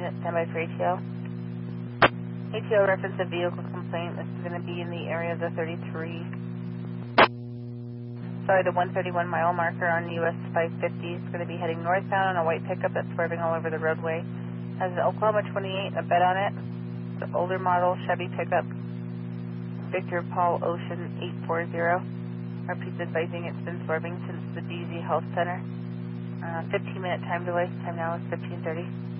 unit, standby for ATO. ATO reference a vehicle complaint. This is going to be in the area of the 33. Sorry, the 131 mile marker on US 550 is going to be heading northbound on a white pickup that's swerving all over the roadway. Has an Oklahoma 28, a bed on it. The older model Chevy pickup, Victor Paul Ocean 840. Repeats advising it's been swerving since the DZ Health Center. 15-minute time delay. Time now is 15:30.